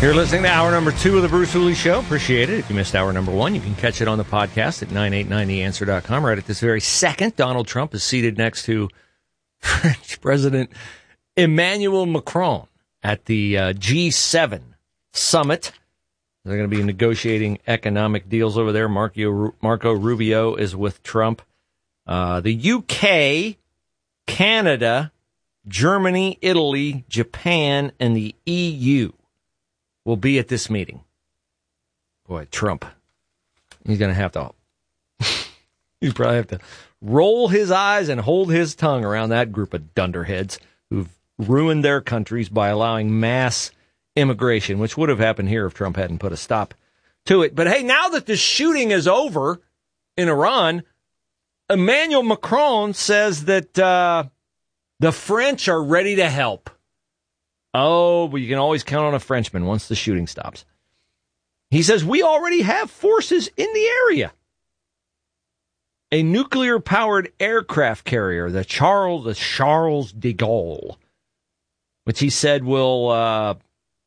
You're listening to hour number 2 of the Bruce Hooley Show. Appreciate it. If you missed hour number 1, you can catch it on the podcast at 989theanswer.com. Right at this very second, Donald Trump is seated next to French President Emmanuel Macron at the G7 summit. They're going to be negotiating economic deals over there. Marco Rubio is with Trump. The UK, Canada, Germany, Italy, Japan, and the EU will be at this meeting. Boy, Trump, he's going to have to, he's probably have to roll his eyes and hold his tongue around that group of dunderheads who've ruined their countries by allowing mass immigration, which would have happened here if Trump hadn't put a stop to it. But hey, now that the shooting is over in Iran, Emmanuel Macron says that the French are ready to help. Oh, but you can always count on a Frenchman once the shooting stops. He says, we already have forces in the area. A nuclear-powered aircraft carrier, the Charles de Gaulle, which he said will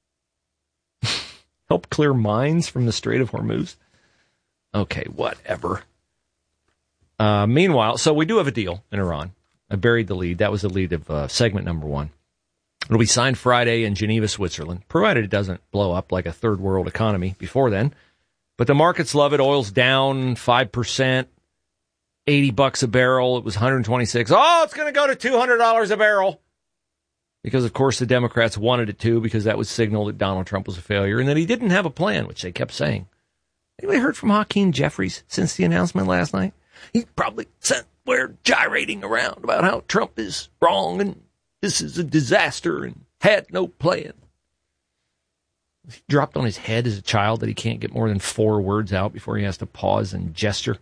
help clear mines from the Strait of Hormuz. Okay, whatever. Meanwhile, so we do have a deal in Iran. I buried the lead. That was the lead of segment number 1. It'll be signed Friday in Geneva, Switzerland, provided it doesn't blow up like a third world economy before then. But the markets love it. Oil's down 5%, $80 a barrel. It was 126. Oh, it's going to go to $200 a barrel. Because, of course, the Democrats wanted it to, because that would signal that Donald Trump was a failure and that he didn't have a plan, which they kept saying. Anybody heard from Hakeem Jeffries since the announcement last night? He's probably somewhere gyrating around about how Trump is wrong and this is a disaster and had no plan. He dropped on his head as a child that he can't get more than 4 words out before he has to pause and gesture.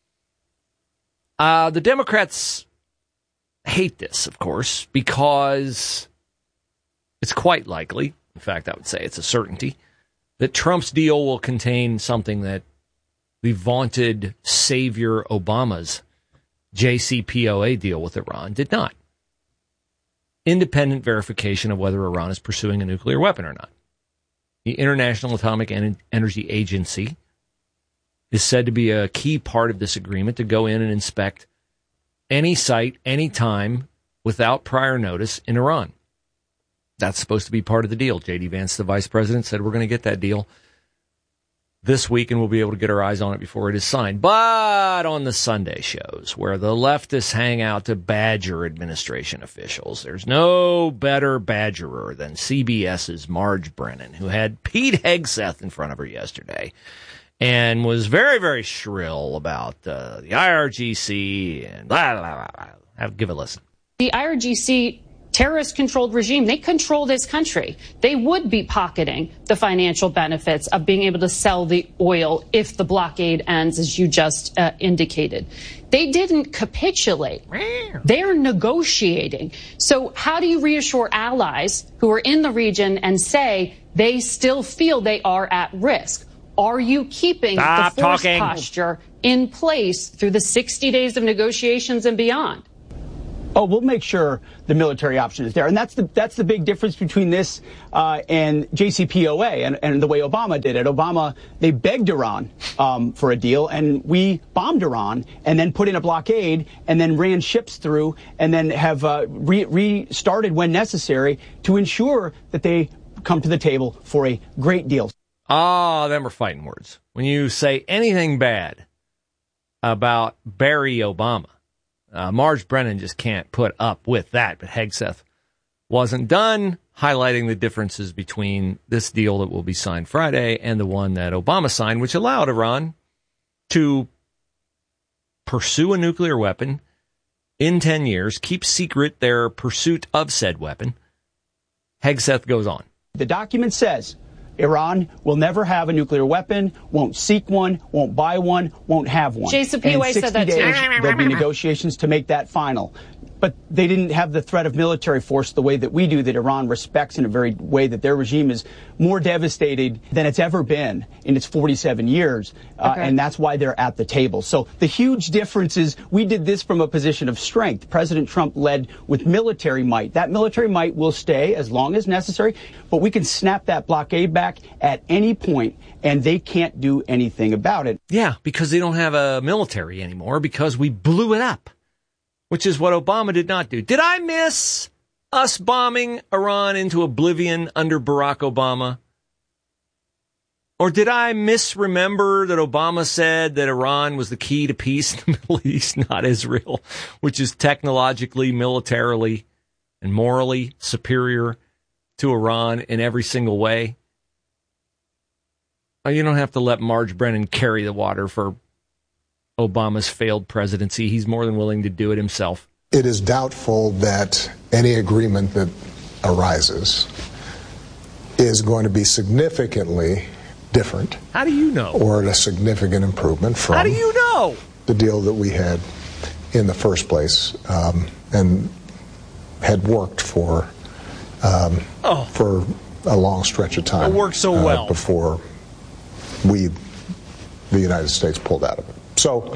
The Democrats hate this, of course, because it's quite likely, in fact, I would say it's a certainty, that Trump's deal will contain something that the vaunted savior Obama's JCPOA deal with Iran did not. Independent verification of whether Iran is pursuing a nuclear weapon or not. The International Atomic Energy Agency is said to be a key part of this agreement to go in and inspect any site, any time, without prior notice in Iran. That's supposed to be part of the deal. J.D. Vance, the vice president, said we're going to get that deal this week, and we'll be able to get our eyes on it before it is signed. But on the Sunday shows, where the leftists hang out to badger administration officials, there's no better badgerer than CBS's Marge Brennan, who had Pete Hegseth in front of her yesterday and was very, very shrill about the IRGC and blah, blah, blah, blah. Give a listen. The IRGC terrorist-controlled regime, they control this country. They would be pocketing the financial benefits of being able to sell the oil if the blockade ends, as you just indicated. They didn't capitulate. They're negotiating. So how do you reassure allies who are in the region and say they still feel they are at risk? Are you keeping the force posture in place through the 60 days of negotiations and beyond? Oh, we'll make sure the military option is there. And that's the big difference between this and JCPOA and the way Obama did it. Obama, they begged Iran for a deal, and we bombed Iran and then put in a blockade and then ran ships through and then have restarted when necessary to ensure that they come to the table for a great deal. Them are fighting words. When you say anything bad about Barry Obama, Marge Brennan just can't put up with that. But Hegseth wasn't done highlighting the differences between this deal that will be signed Friday and the one that Obama signed, which allowed Iran to pursue a nuclear weapon in 10 years, keep secret their pursuit of said weapon. Hegseth goes on. The document says Iran will never have a nuclear weapon, won't seek one, won't buy one, won't have one. JCPOA said that too. There'll be negotiations to make that final. but they didn't have the threat of military force the way that we do, that Iran respects in a very way that their regime is more devastated than it's ever been in its 47 years. And that's why they're at the table. So the huge difference is we did this from a position of strength. President Trump led with military might. That military might will stay as long as necessary, but we can snap that blockade back at any point, and they can't do anything about it. Yeah, because they don't have a military anymore, because we blew it up, which is what Obama did not do. Did I miss us bombing Iran into oblivion under Barack Obama? Or did I misremember that Obama said that Iran was the key to peace in the Middle East, not Israel, which is technologically, militarily, and morally superior to Iran in every single way? You don't have to let Marge Brennan carry the water for Obama's failed presidency. He's more than willing to do it himself. It is doubtful that any agreement that arises is going to be significantly different. How do you know? Or a significant improvement from How do you know? The deal that we had in the first place, and had worked for a long stretch of time. It worked so well before the United States pulled out of it. So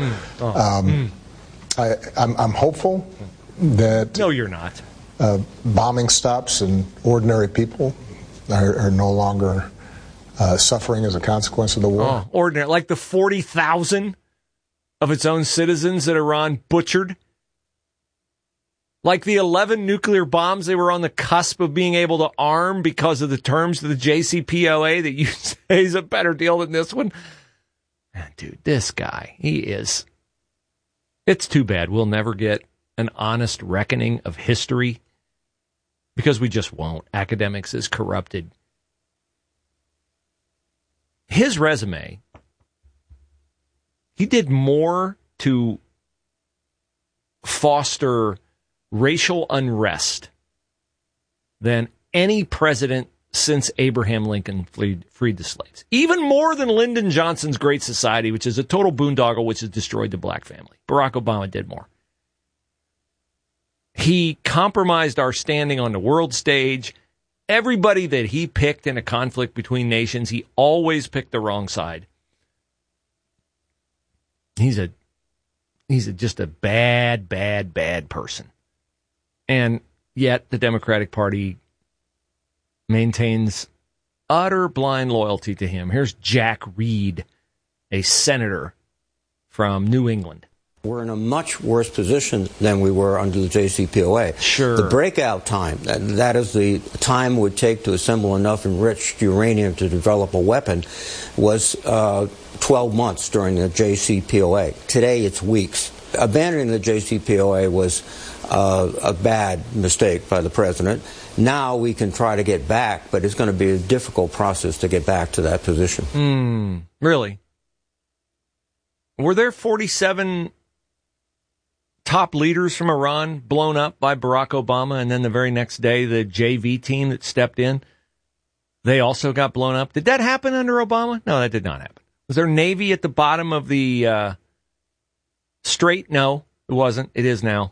I'm hopeful that no, you're not. Bombing stops and ordinary people are no longer suffering as a consequence of the war. Ordinary, like the 40,000 of its own citizens that Iran butchered. Like the 11 nuclear bombs they were on the cusp of being able to arm because of the terms of the JCPOA that you say is a better deal than this one. Dude, this guy, he is. It's too bad we'll never get an honest reckoning of history, because we just won't. Academics is corrupted. His resume, he did more to foster racial unrest than any president since Abraham Lincoln freed the slaves. Even more than Lyndon Johnson's Great Society, which is a total boondoggle which has destroyed the black family. Barack Obama did more. He compromised our standing on the world stage. Everybody that he picked in a conflict between nations, he always picked the wrong side. He's just a bad person. And yet the Democratic Party maintains utter blind loyalty to him. Here's Jack Reed, a senator from New England. We're in a much worse position than we were under the JCPOA. Sure. The breakout time, that is the time it would take to assemble enough enriched uranium to develop a weapon, was 12 months during the JCPOA. Today it's weeks. Abandoning the JCPOA was a bad mistake by the president. Now we can try to get back, but it's going to be a difficult process to get back to that position. Really? Were there 47 top leaders from Iran blown up by Barack Obama, and then the very next day the JV team that stepped in, they also got blown up? Did that happen under Obama? No, that did not happen. Was there Navy at the bottom of the strait? No, it wasn't. It is now.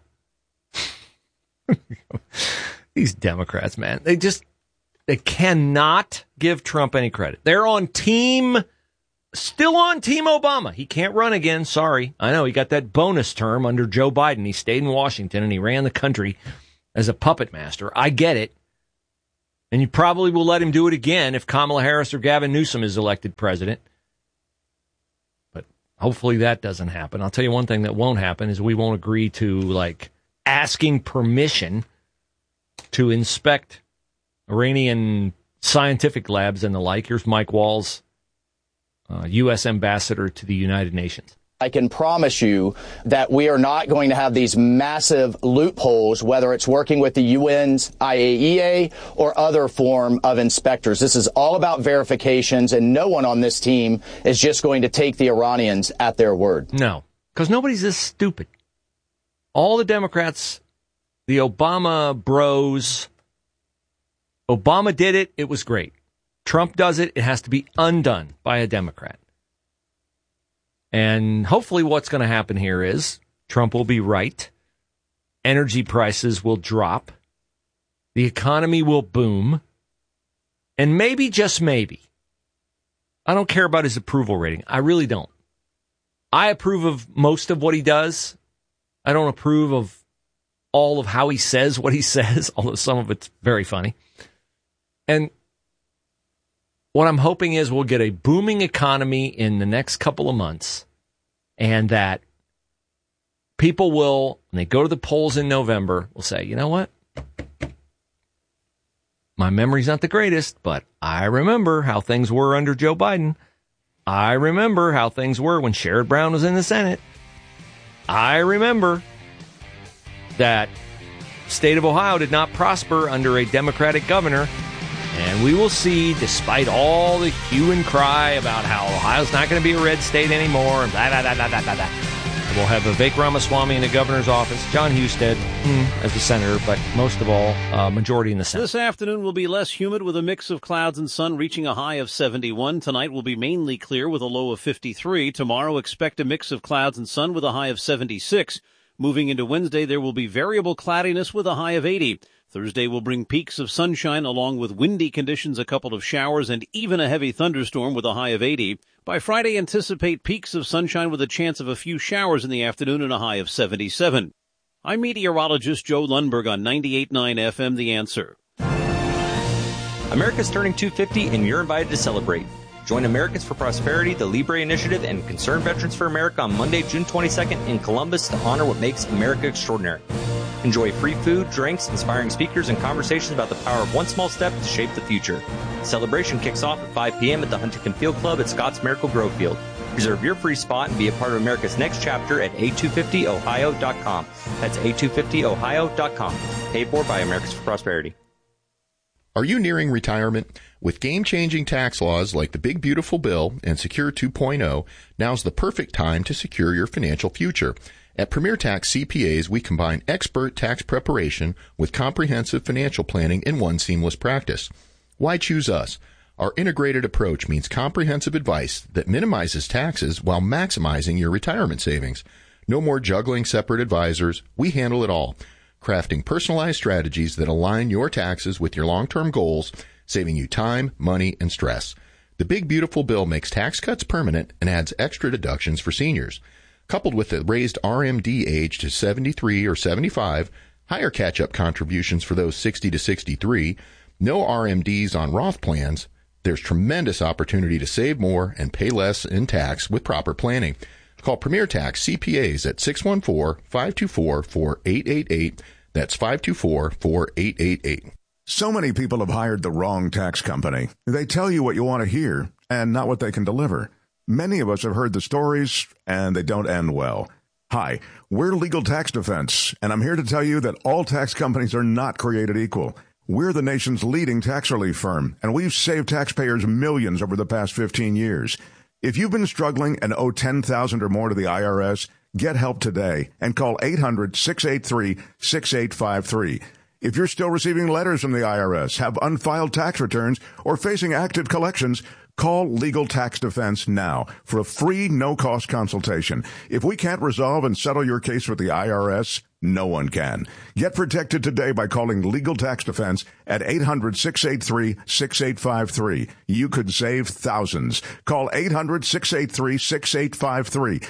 These Democrats, man, they cannot give Trump any credit. They're still on Team Obama. He can't run again. Sorry. I know he got that bonus term under Joe Biden. He stayed in Washington and he ran the country as a puppet master. I get it. And you probably will let him do it again if Kamala Harris or Gavin Newsom is elected president. But hopefully that doesn't happen. I'll tell you one thing that won't happen is we won't agree to asking permission to inspect Iranian scientific labs and the like. Here's Mike Walls, U.S. ambassador to the United Nations. I can promise you that we are not going to have these massive loopholes, whether it's working with the UN's IAEA or other form of inspectors. This is all about verifications, and no one on this team is just going to take the Iranians at their word. No, because nobody's this stupid. All the Democrats, the Obama bros, Obama did it, it was great. Trump does it, it has to be undone by a Democrat. And hopefully what's going to happen here is Trump will be right. energy prices will drop, the economy will boom, and maybe, just maybe, I don't care about his approval rating. I really don't. I approve of most of what he does. I don't approve of all of how he says what he says, although some of it's very funny. And what I'm hoping is we'll get a booming economy in the next couple of months, and that people will, when they go to the polls in November, will say, you know what? My memory's not the greatest, but I remember how things were under Joe Biden. I remember how things were when Sherrod Brown was in the Senate. I remember that state of Ohio did not prosper under a Democratic governor. And we will see, despite all the hue and cry about how Ohio's not going to be a red state anymore, and blah, blah, blah, blah, blah, blah. We'll have Vivek Ramaswamy in the governor's office, John Husted as the senator, but most of all, majority in the Senate. This afternoon will be less humid with a mix of clouds and sun, reaching a high of 71. Tonight will be mainly clear with a low of 53. Tomorrow, expect a mix of clouds and sun with a high of 76. Moving into Wednesday, there will be variable cloudiness with a high of 80. Thursday will bring peaks of sunshine along with windy conditions, a couple of showers, and even a heavy thunderstorm with a high of 80. By Friday, anticipate peaks of sunshine with a chance of a few showers in the afternoon and a high of 77. I'm meteorologist Joe Lundberg on 98.9 FM, The Answer. America's turning 250 and you're invited to celebrate. Join Americans for Prosperity, the Libre Initiative, and Concerned Veterans for America on Monday, June 22nd in Columbus to honor what makes America extraordinary. Enjoy free food, drinks, inspiring speakers, and conversations about the power of one small step to shape the future. The celebration kicks off at 5 p.m. at the Huntington Field Club at Scotts Miracle Grove Field. Reserve your free spot and be a part of America's next chapter at a250ohio.com. That's a250ohio.com. Paid for by Americans for Prosperity. Are you nearing retirement? With game-changing tax laws like the Big Beautiful Bill and Secure 2.0, now's the perfect time to secure your financial future. At Premier Tax CPAs, we combine expert tax preparation with comprehensive financial planning in one seamless practice. Why choose us? Our integrated approach means comprehensive advice that minimizes taxes while maximizing your retirement savings. No more juggling separate advisors. We handle it all, crafting personalized strategies that align your taxes with your long-term goals, saving you time, money, and stress. The Big Beautiful Bill makes tax cuts permanent and adds extra deductions for seniors. Coupled with the raised RMD age to 73 or 75, higher catch-up contributions for those 60 to 63, no RMDs on Roth plans, there's tremendous opportunity to save more and pay less in tax with proper planning. Call Premier Tax CPAs at 614-524-4888. That's 524-4888. So many people have hired the wrong tax company. They tell you what you want to hear and not what they can deliver. Many of us have heard the stories, and they don't end well. Hi, we're Legal Tax Defense, and I'm here to tell you that all tax companies are not created equal. We're the nation's leading tax relief firm, and we've saved taxpayers millions over the past 15 years. If you've been struggling and owe $10,000 or more to the IRS, get help today and call 800-683-6853. If you're still receiving letters from the IRS, have unfiled tax returns, or facing active collections, call Legal Tax Defense now for a free, no-cost consultation. If we can't resolve and settle your case with the IRS, no one can. Get protected today by calling Legal Tax Defense at 800-683-6853. You could save thousands. Call 800-683-6853,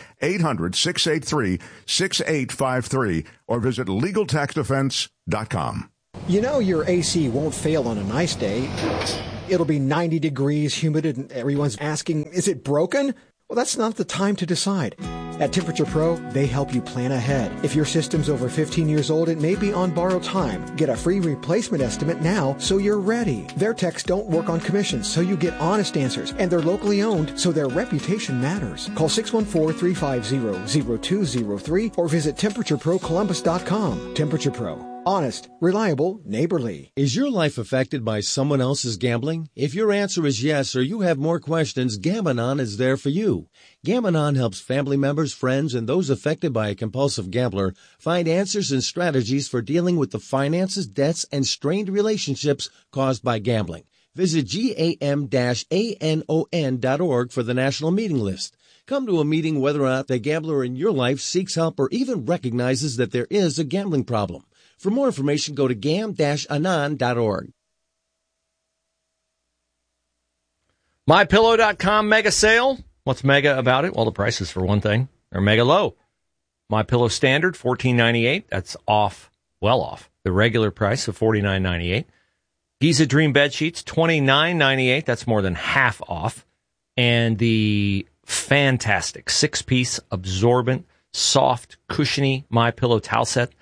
800-683-6853, or visit LegalTaxDefense.com. You know your AC won't fail on a nice day. It'll be 90 degrees, humid, and everyone's asking, is it broken? Well, that's not the time to decide. At Temperature Pro, they help you plan ahead. If your system's over 15 years old, it may be on borrowed time. Get a free replacement estimate now so you're ready. Their techs don't work on commissions, so you get honest answers. And they're locally owned, so their reputation matters. Call 614-350-0203 or visit TemperatureProColumbus.com. Temperature Pro. Honest, reliable, neighborly. Is your life affected by someone else's gambling? If your answer is yes or you have more questions, Gam-Anon is there for you. Gam-Anon helps family members, friends, and those affected by a compulsive gambler find answers and strategies for dealing with the finances, debts, and strained relationships caused by gambling. Visit GAM-ANON.org for the national meeting list. Come to a meeting whether or not the gambler in your life seeks help or even recognizes that there is a gambling problem. For more information, go to gam-anon.org. MyPillow.com mega sale. What's mega about it? Well, the prices, for one thing, are mega low. MyPillow standard, $14.98. That's off, well off the regular price of $49.98. Giza Dream bed sheets, $29.98. That's more than half off. And the fantastic 6-piece absorbent, soft, cushiony MyPillow towel set,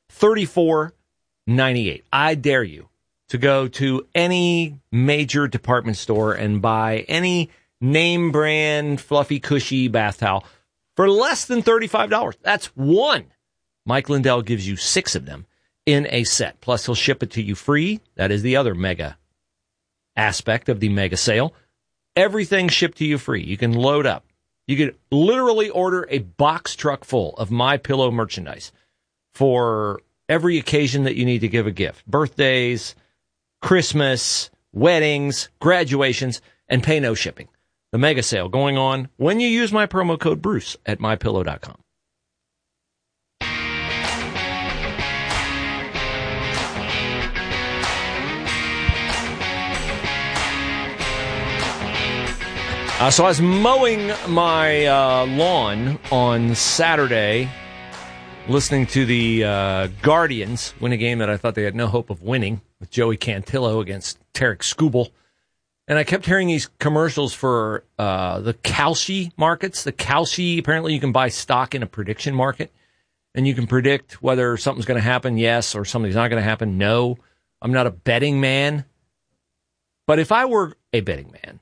$34.98. I dare you to go to any major department store and buy any name brand, fluffy, cushy bath towel for less than $35. That's one. Mike Lindell gives you 6 of them in a set. Plus, he'll ship it to you free. That is the other mega aspect of the mega sale. Everything shipped to you free. You can load up. You can literally order a box truck full of MyPillow merchandise for every occasion that you need to give a gift. Birthdays, Christmas, weddings, graduations, and pay no shipping. The mega sale going on when you use my promo code Bruce at MyPillow.com. So I was mowing my lawn on Saturday, listening to the Guardians win a game that I thought they had no hope of winning with Joey Cantillo against Tarek Skubal. And I kept hearing these commercials for the Kalshi markets. The Kalshi, apparently you can buy stock in a prediction market, and you can predict whether something's going to happen, yes, or something's not going to happen, no. I'm not a betting man. But if I were a betting man,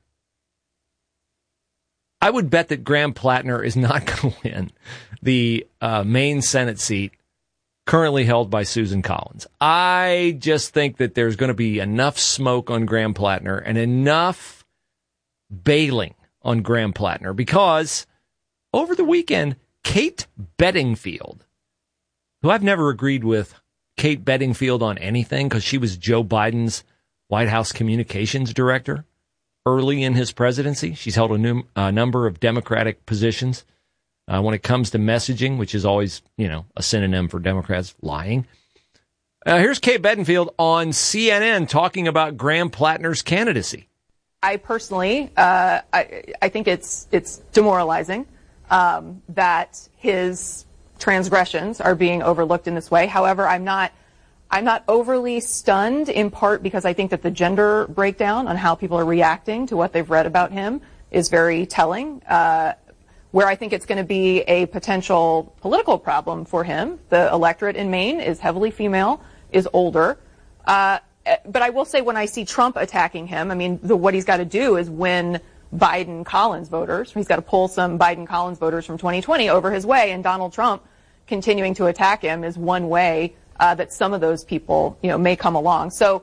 I would bet that Graham Plattner is not going to win the Maine Senate seat currently held by Susan Collins. I just think that there's going to be enough smoke on Graham Plattner and enough bailing on Graham Plattner because over the weekend, Kate Bedingfield, who I've never agreed with Kate Bedingfield on anything because she was Joe Biden's White House communications director early in his presidency. She's held a number of Democratic positions when it comes to messaging, which is always, a synonym for Democrats lying. Here's Kate Bedingfield on CNN talking about Graham Plattner's candidacy. I personally, I think it's demoralizing that his transgressions are being overlooked in this way. However, I'm not overly stunned, in part because I think that the gender breakdown on how people are reacting to what they've read about him is very telling. Where I think it's going to be a potential political problem for him, the electorate in Maine is heavily female, is older. But I will say when I see Trump attacking him, what he's got to do is win Biden-Collins voters. He's got to pull some Biden-Collins voters from 2020 over his way, and Donald Trump continuing to attack him is one way that some of those people, may come along. So,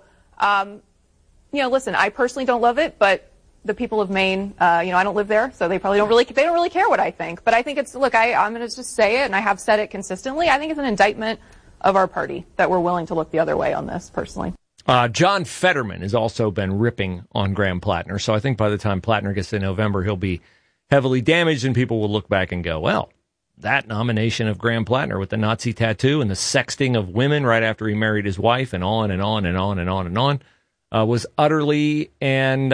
listen, I personally don't love it, but the people of Maine, I don't live there, so they don't really care what I think. But I think I'm going to just say it, and I have said it consistently. I think it's an indictment of our party that we're willing to look the other way on this, personally. John Fetterman has also been ripping on Graham Plattner, so I think by the time Plattner gets to November, he'll be heavily damaged, and people will look back and go, well, that nomination of Graham Plattner with the Nazi tattoo and the sexting of women right after he married his wife and on and on and on and on and on was utterly and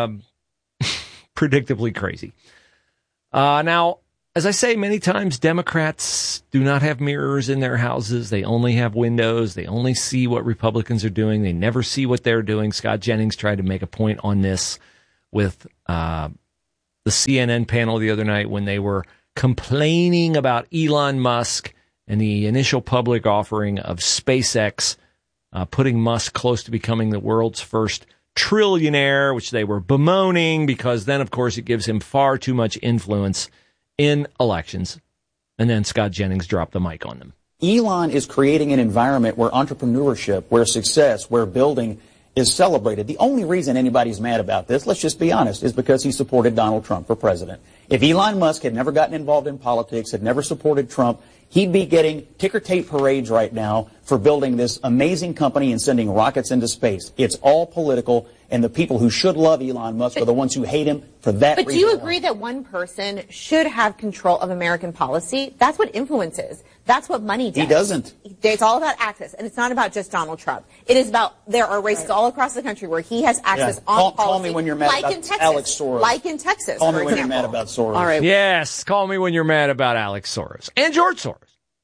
predictably crazy. Now, as I say many times, Democrats do not have mirrors in their houses. They only have windows. They only see what Republicans are doing. They never see what they're doing. Scott Jennings tried to make a point on this with the CNN panel the other night when they were complaining about Elon Musk and the initial public offering of SpaceX, putting Musk close to becoming the world's first trillionaire, which they were bemoaning because then, of course, it gives him far too much influence in elections. And then Scott Jennings dropped the mic on them. Elon is creating an environment where entrepreneurship, where success, where building is celebrated. The only reason anybody's mad about this, let's just be honest, is because he supported Donald Trump for president. If Elon Musk had never gotten involved in politics, had never supported Trump, he'd be getting ticker tape parades right now for building this amazing company and sending rockets into space. It's all political, And the people who should love Elon Musk are the ones who hate him for that reason. But do you agree that one person should have control of American policy? That's what influence is. That's what money does. He doesn't. It's all about access, and it's not about just Donald Trump. It is about, there are races all across the country where he has access on policy. Call me when you're mad about Alex Soros. Like in Texas, Call me when you're mad about Soros. All right. Yes, call me when you're mad about Alex Soros and George Soros.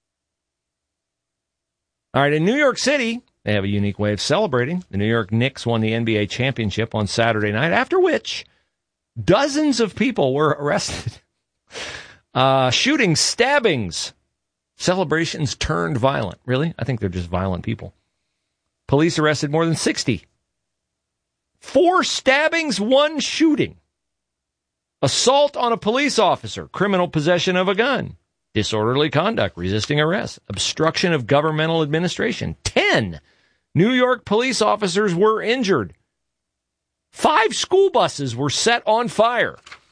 All right, in New York City, they have a unique way of celebrating. The New York Knicks won the NBA championship on Saturday night, after which dozens of people were arrested. Shootings, stabbings, celebrations turned violent. Really? I think they're just violent people. Police arrested more than 60. 4 stabbings, 1 shooting. Assault on a police officer, criminal possession of a gun, disorderly conduct, resisting arrest, obstruction of governmental administration. 10 New York police officers were injured. 5 school buses were set on fire.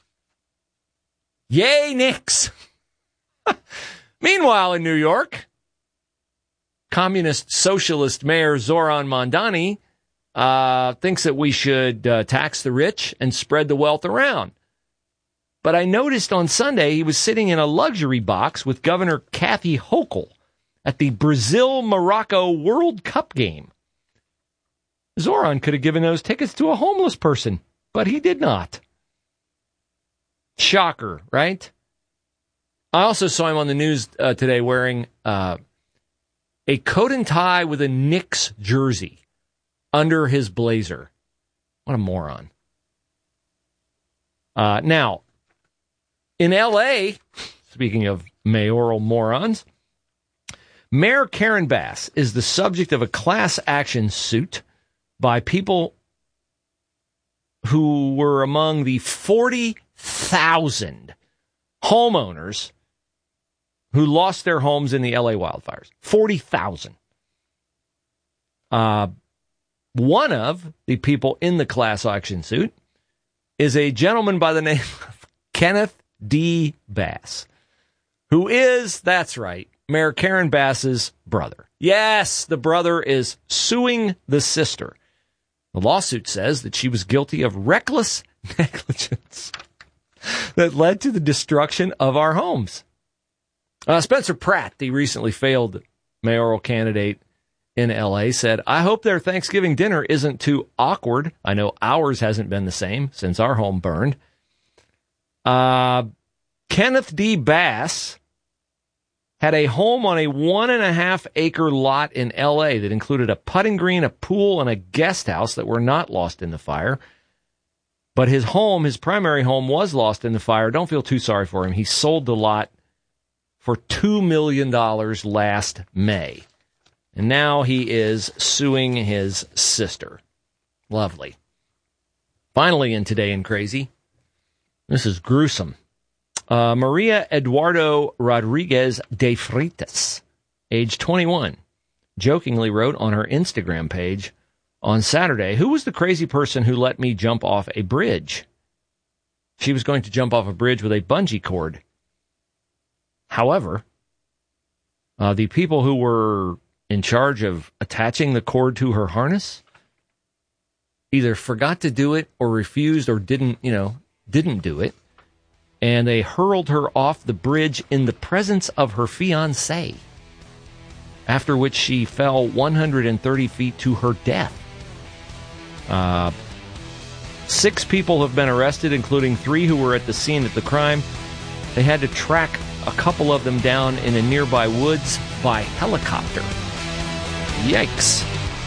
Yay, Knicks. Meanwhile, in New York, communist socialist mayor Zoran Mondani thinks that we should tax the rich and spread the wealth around. But I noticed on Sunday he was sitting in a luxury box with Governor Kathy Hochul at the Brazil-Morocco World Cup game. Zoran could have given those tickets to a homeless person, but he did not. Shocker, right? I also saw him on the news today wearing a coat and tie with a Knicks jersey under his blazer. What a moron. Now, in L.A., speaking of mayoral morons, Mayor Karen Bass is the subject of a class action suit by people who were among the 40,000 homeowners who lost their homes in the L.A. wildfires. 40,000. One of the people in the class action suit is a gentleman by the name of Kenneth D. Bass, who is, that's right, Mayor Karen Bass's brother. Yes, the brother is suing the sister. The lawsuit says that she was guilty of reckless negligence that led to the destruction of our homes. Spencer Pratt, the recently failed mayoral candidate in L.A., said, I hope their Thanksgiving dinner isn't too awkward. I know ours hasn't been the same since our home burned. Kenneth D. Bass had a home on a 1.5-acre lot in L.A. that included a putting green, a pool, and a guest house that were not lost in the fire. But his home, his primary home, was lost in the fire. Don't feel too sorry for him. He sold the lot for $2 million last May. And now he is suing his sister. Lovely. Finally, in Today in Crazy, this is gruesome. Maria Eduardo Rodriguez de Freitas, age 21, jokingly wrote on her Instagram page on Saturday, who was the crazy person who let me jump off a bridge? She was going to jump off a bridge with a bungee cord. However, the people who were in charge of attaching the cord to her harness either forgot to do it or refused or didn't do it. And they hurled her off the bridge in the presence of her fiancé, after which she fell 130 feet to her death. 6 people have been arrested, including 3 who were at the scene of the crime. They had to track a couple of them down in a nearby woods by helicopter. Yikes.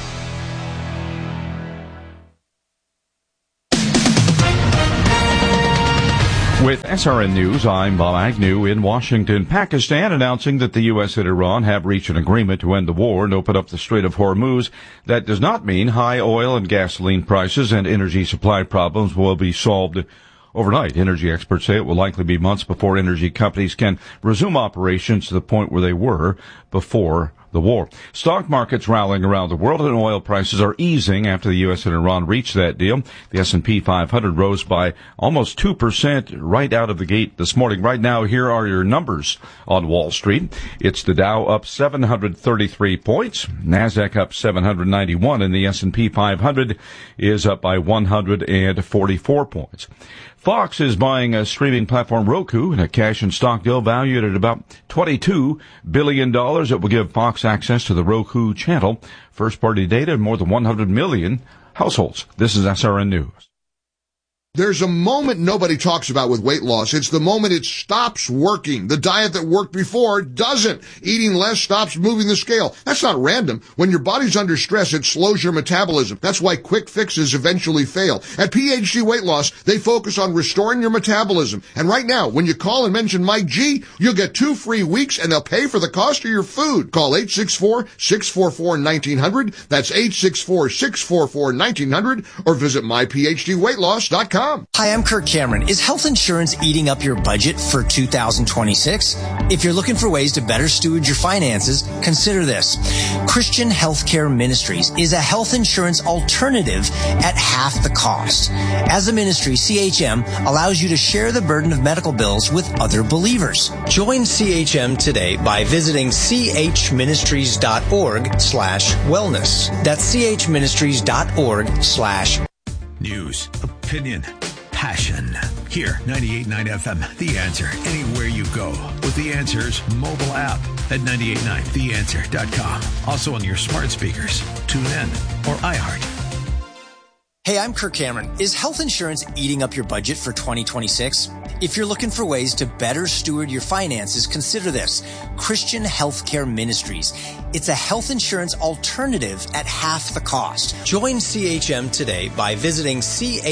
With SRN News, I'm Bob Agnew in Washington. Pakistan announcing that the U.S. and Iran have reached an agreement to end the war and open up the Strait of Hormuz. That does not mean high oil and gasoline prices and energy supply problems will be solved overnight. Energy experts say it will likely be months before energy companies can resume operations to the point where they were before the war. Stock markets rallying around the world, and oil prices are easing after the U.S. and Iran reached that deal. The S&P 500 rose by almost 2% right out of the gate this morning. Right now, here are your numbers on Wall Street. It's the Dow up 733 points, NASDAQ up 791, and the S&P 500 is up by 144 points. Fox is buying a streaming platform Roku in a cash and stock deal valued at about $22 billion. It will give Fox access to the Roku channel. First-party data in more than 100 million households. This is SRN News. There's a moment nobody talks about with weight loss. It's the moment it stops working. The diet that worked before doesn't. Eating less stops moving the scale. That's not random. When your body's under stress, it slows your metabolism. That's why quick fixes eventually fail. At PhD Weight Loss, they focus on restoring your metabolism. And right now, when you call and mention Mike G, you'll get 2 free weeks and they'll pay for the cost of your food. Call 864-644-1900. That's 864-644-1900 or visit myphdweightloss.com. Hi, I'm Kirk Cameron. Is health insurance eating up your budget for 2026? If you're looking for ways to better steward your finances, consider this. Christian Healthcare Ministries is a health insurance alternative at half the cost. As a ministry, CHM allows you to share the burden of medical bills with other believers. Join CHM today by visiting chministries.org/wellness. That's chministries.org/. News, opinion, passion. Here, 98.9 FM, The Answer. Anywhere you go with The Answer's mobile app at 98.9theanswer.com. Also on your smart speakers, TuneIn, or iHeart. Hey, I'm Kirk Cameron. Is health insurance eating up your budget for 2026? If you're looking for ways to better steward your finances, consider this. Christian Healthcare Ministries. It's a health insurance alternative at half the cost. Join CHM today by visiting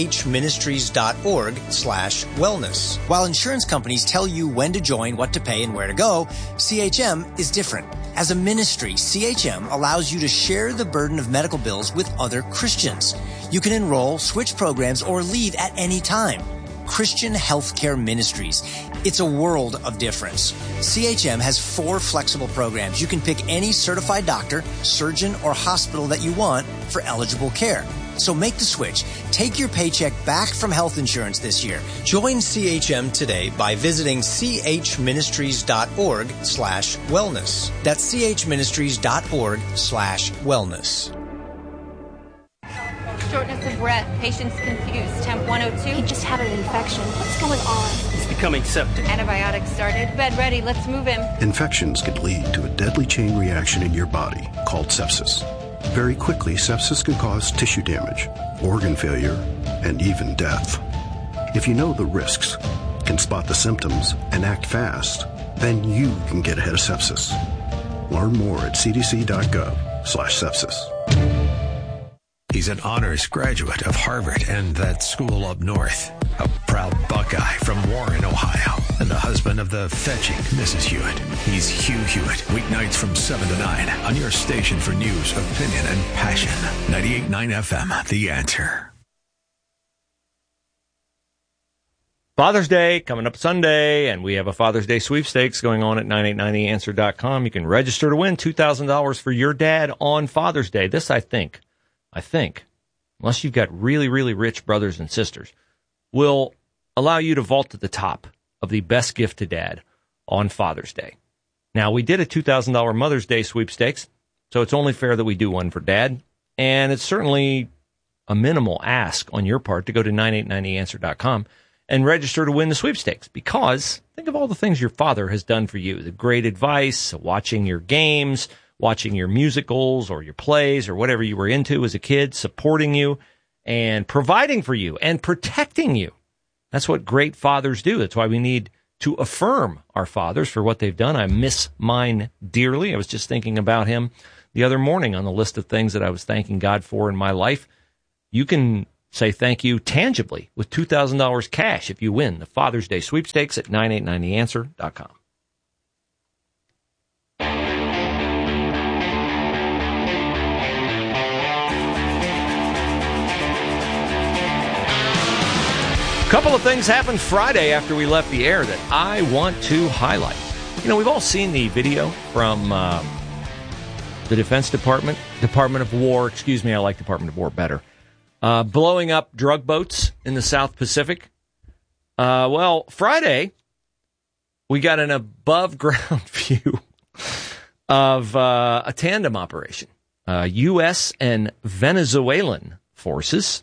chministries.org/wellness. While insurance companies tell you when to join, what to pay, and where to go, CHM is different. As a ministry, CHM allows you to share the burden of medical bills with other Christians. You can enroll, switch programs, or leave at any time. Christian Healthcare Ministries. It's a world of difference. CHM has 4 flexible programs. You can pick any certified doctor, surgeon, or hospital that you want for eligible care. So make the switch. Take your paycheck back from health insurance this year. Join CHM today by visiting chministries.org/wellness. That's chministries.org/wellness. Shortness of breath, patients confused, temp 102. He just had an infection. What's going on? He's becoming septic. Antibiotics started. Bed ready, let's move him. Infections can lead to a deadly chain reaction in your body called sepsis. Very quickly, sepsis can cause tissue damage, organ failure, and even death. If you know the risks, can spot the symptoms, and act fast, then you can get ahead of sepsis. Learn more at cdc.gov/sepsis. He's an honors graduate of Harvard and that school up north. A proud Buckeye from Warren, Ohio. And the husband of the fetching Mrs. Hewitt. He's Hugh Hewitt. Weeknights from 7 to 9 on your station for news, opinion, and passion. 98.9 FM, The Answer. Father's Day coming up Sunday, and we have a Father's Day sweepstakes going on at 989theanswer.com. You can register to win $2,000 for your dad on Father's Day. This, I think, unless you've got really, really rich brothers and sisters, will allow you to vault to the top of the best gift to dad on Father's Day. Now, we did a $2,000 Mother's Day sweepstakes, so it's only fair that we do one for dad, and it's certainly a minimal ask on your part to go to 989theanswer.com and register to win the sweepstakes, because think of all the things your father has done for you, the great advice, watching your games, watching your musicals or your plays or whatever you were into as a kid, supporting you and providing for you and protecting you. That's what great fathers do. That's why we need to affirm our fathers for what they've done. I miss mine dearly. I was just thinking about him the other morning on the list of things that I was thanking God for in my life. You can say thank you tangibly with $2,000 cash if you win the Father's Day sweepstakes at 989theanswer.com. A couple of things happened Friday after we left the air that I want to highlight. You know, we've all seen the video from the Defense Department, Department of War, excuse me, I like Department of War better, blowing up drug boats in the South Pacific. Well, Friday, we got an above-ground view of a tandem operation. U.S. and Venezuelan forces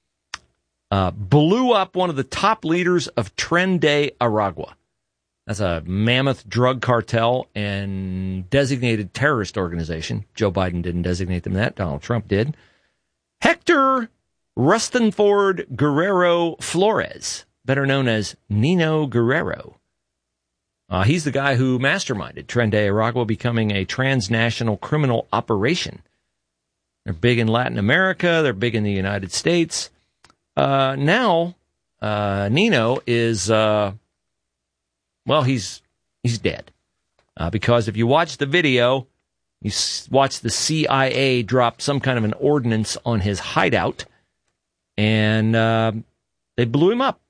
blew up one of the top leaders of Tren de Aragua. That's a mammoth drug cartel and designated terrorist organization. Joe Biden didn't designate them that. Donald Trump did. Hector Rustenford Guerrero Flores, better known as Nino Guerrero. He's the guy who masterminded Tren de Aragua becoming a transnational criminal operation. They're big in Latin America. They're big in the United States. Now, Nino is... Well, he's dead. Because if you watch the video, you watch the CIA drop some kind of an ordnance on his hideout, and they blew him up.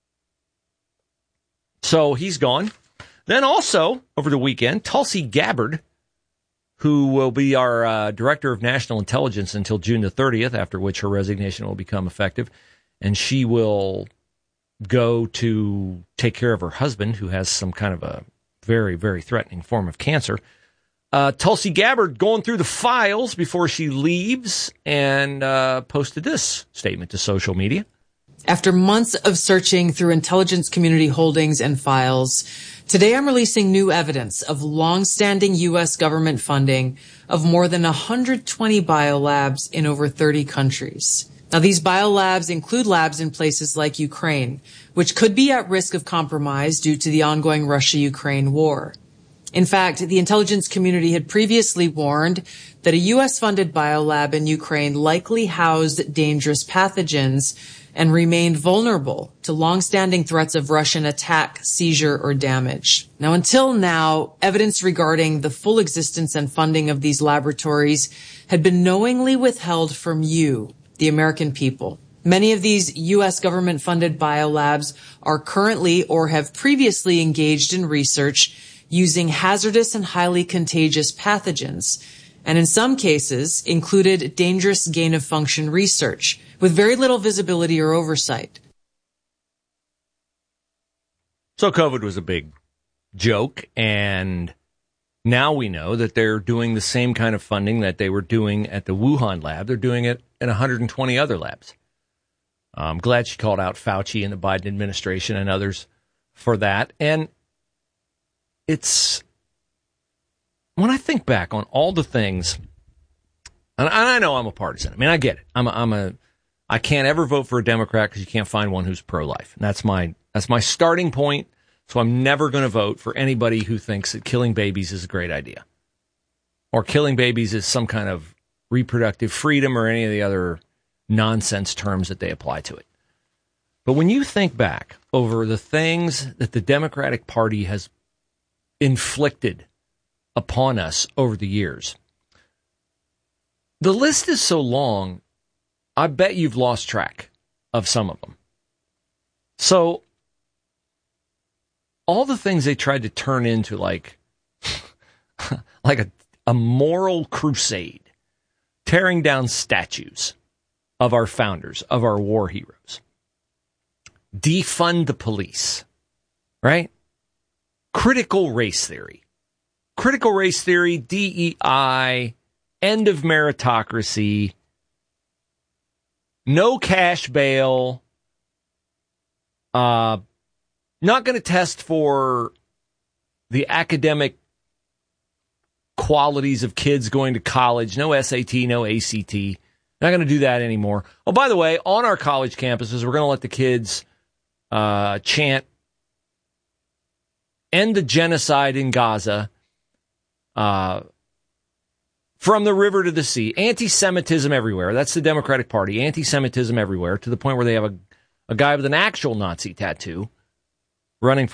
So he's gone. Then also, over the weekend, Tulsi Gabbard, who will be our Director of National Intelligence until June the 30th, after which her resignation will become effective, and she will go to take care of her husband, who has some kind of a very, very threatening form of cancer. Tulsi Gabbard going through the files before she leaves and posted this statement to social media. After months of searching through intelligence community holdings and files, today I'm releasing new evidence of long-standing U.S. government funding of more than 120 biolabs in over 30 countries. Now, these biolabs include labs in places like Ukraine, which could be at risk of compromise due to the ongoing Russia-Ukraine war. In fact, the intelligence community had previously warned that a U.S.-funded biolab in Ukraine likely housed dangerous pathogens and remained vulnerable to long-standing threats of Russian attack, seizure, or damage. Now, until now, evidence regarding the full existence and funding of these laboratories had been knowingly withheld from you, the American people. Many of these U.S. government-funded biolabs are currently or have previously engaged in research using hazardous and highly contagious pathogens, and in some cases included dangerous gain-of-function research with very little visibility or oversight. So COVID was a big joke, and now we know that they're doing the same kind of funding that they were doing at the Wuhan lab. They're doing it in 120 other labs. I'm glad she called out Fauci and the Biden administration and others for that. And it's, when I think back on all the things, and I know I'm a partisan. I mean, I get it. I can't ever vote for a Democrat because you can't find one who's pro-life. And that's my starting point. So I'm never going to vote for anybody who thinks that killing babies is a great idea, or killing babies is some kind of reproductive freedom or any of the other nonsense terms that they apply to it. But when you think back over the things that the Democratic Party has inflicted upon us over the years, the list is so long, I bet you've lost track of some of them. So all the things they tried to turn into like a moral crusade, tearing down statues of our founders, of our war heroes, defund the police, right? Critical race theory, DEI, end of meritocracy, no cash bail, not going to test for the academic qualities of kids going to college, no SAT, no ACT. Not going to do that anymore. Oh, by the way, on our college campuses, we're going to let the kids chant, end the genocide in Gaza, from the river to the sea. Anti-Semitism everywhere. That's the Democratic Party. Anti-Semitism everywhere, to the point where they have a guy with an actual Nazi tattoo running for